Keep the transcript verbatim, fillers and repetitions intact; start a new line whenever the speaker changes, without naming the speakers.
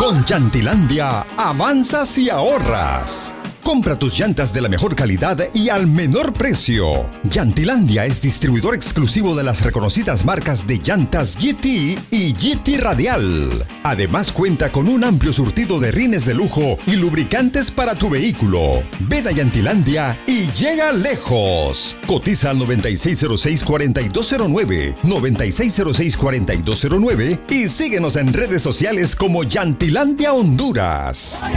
Con Llantilandia, avanzas y ahorras. Compra tus llantas de la mejor calidad y al menor precio. Llantilandia es distribuidor exclusivo de las reconocidas marcas de llantas G T y G T Radial. Además cuenta con un amplio surtido de rines de lujo y lubricantes para tu vehículo. Ven a Llantilandia y llega lejos. Cotiza al noventa y seis cero seis, cuarenta y dos cero nueve, noventa y seis cero seis, cuarenta y dos cero nueve y síguenos en redes sociales como Llantilandia Honduras.